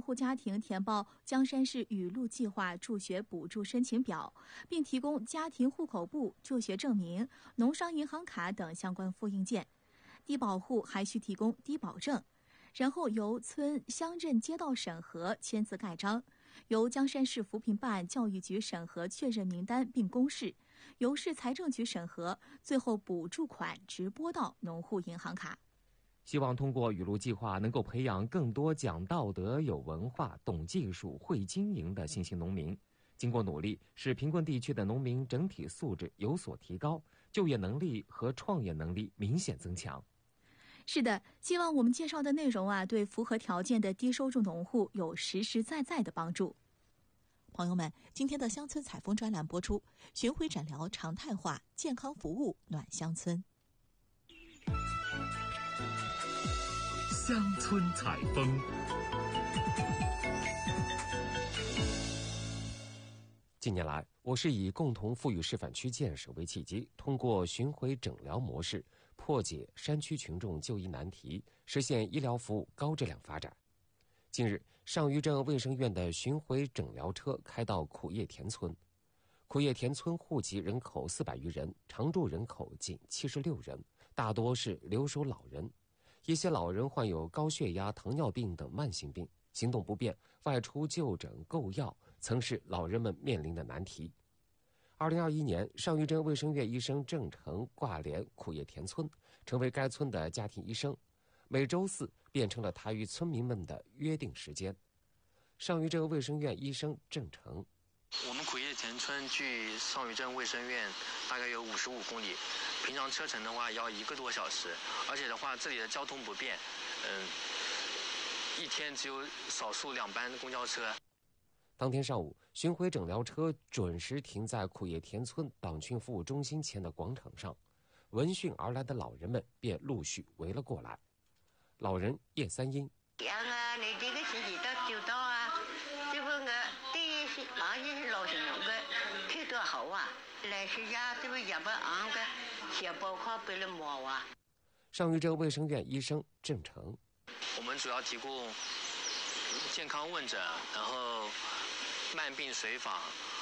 户家庭填报江山市雨露计划助学补助申请表，并提供家庭户口簿、就学证明、农商银行卡等相关复印件。低保户还需提供低保证，然后由村、乡镇街道审核签字盖章，由江山市扶贫办、教育局审核确认名单并公示，由市财政局审核，最后补助款直拨到农户银行卡。 希望通过雨露计划能够培养更多讲道德、有文化、懂技术、会经营的新兴农民。经过努力，使贫困地区的农民整体素质有所提高，就业能力和创业能力明显增强。 是的，希望我们介绍的内容对符合条件的低收入农户有实实在在的帮助。 朋友们，今天的乡村采风专栏播出，巡回诊疗常态化，健康服务暖乡村。 乡村采风。 近年来，我市以共同富裕示范区建设为契机，通过巡回诊疗模式，破解山区群众就医难题，实现医疗服务高质量发展。近日，上虞镇卫生院的巡回诊疗车开到苦叶田村。苦叶田村户籍人口400余人，常住人口仅76人，大多是留守老人。一些老人患有高血压、糖尿病等慢性病，行动不便，外出就诊购药曾是老人们面临的难题。2021年，上虞镇卫生院医生郑成挂连苦叶田村，成为该村的家庭医生，每周4变成了他与村民们的约定时间。上虞镇卫生院医生郑成： 我们苦叶田村距上虞镇卫生院大概有55公里，平常车程的话要1个多小时，而且的话这里的交通不便，一天只有少数2班公交车。 当天上午，巡回诊疗车准时停在苦叶田村党训服务中心前的广场上，闻讯而来的老人们便陆续围了过来。老人叶三英： 你这个星期就到啊，这不第一行业是老生那个态度好啊，来是家这不也不个写报告背了毛啊。 上虞镇卫生院医生郑成： 我们主要提供健康问诊，然后慢病随访，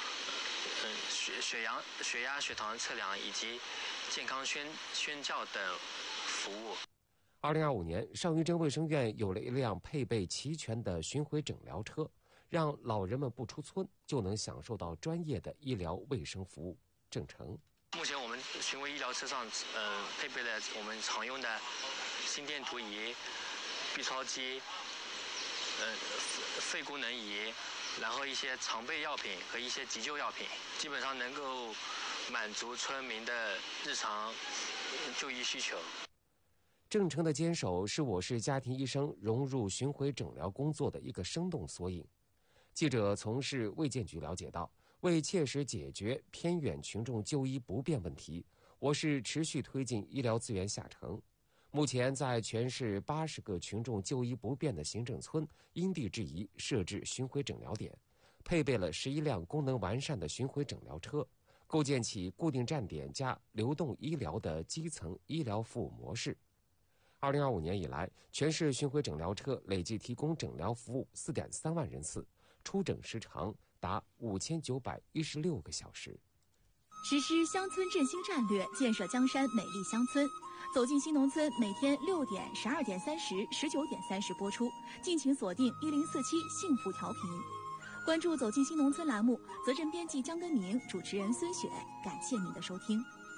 血压、血糖测量以及健康宣教等服务。 2025年，上虞镇卫生院有了一辆配备齐全的巡回诊疗车，让老人们不出村就能享受到专业的医疗卫生服务。郑成： 目前我们巡回医疗车上配备了我们常用的心电图仪、B 超机、肺功能仪，然后一些常备药品和一些急救药品，基本上能够满足村民的日常就医需求。 郑成的坚守是我市家庭医生融入巡回诊疗工作的一个生动缩影。记者从市卫健局了解到，为切实解决偏远群众就医不便问题，我市持续推进医疗资源下沉。目前在全市80个群众就医不便的行政村因地制宜设置巡回诊疗点，配备了11辆功能完善的巡回诊疗车，构建起固定站点加流动医疗的基层医疗服务模式。2025年以来，全市巡回诊疗车累计提供诊疗服务4.3万人次，出诊时长达5916个小时。 实施乡村振兴战略，建设江山美丽乡村。走进新农村，每天6点、12点30、19点30播出，敬请锁定1047幸福调频。关注走进新农村栏目，责任编辑江根明，主持人孙雪，感谢您的收听。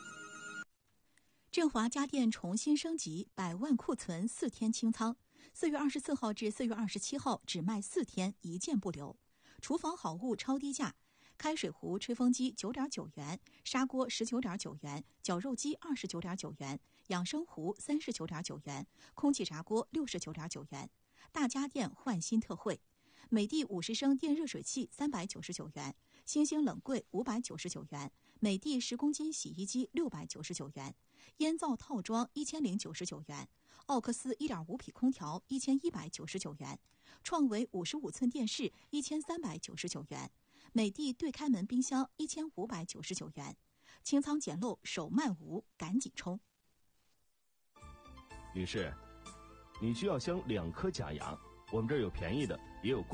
振华家电重新升级，100万库存4天清仓，4月24号至4月27号只卖4天，1件不留。厨房好物超低价，开水壶、吹风机9.9元，砂锅19.9元，绞肉机29.9元，养生壶39.9元，空气炸锅69.9元。大家电换新特惠，美的50升电热水器399元，星星冷柜599元，美的10公斤洗衣机699元，烟灶套装1099元，奥克斯1.5匹空调1199元，创维55寸电视1399元，美的对开门冰箱1599元。清仓捡漏，手慢无，赶紧冲！ 女士，你需要镶2颗假牙，我们这儿有便宜的，也有贵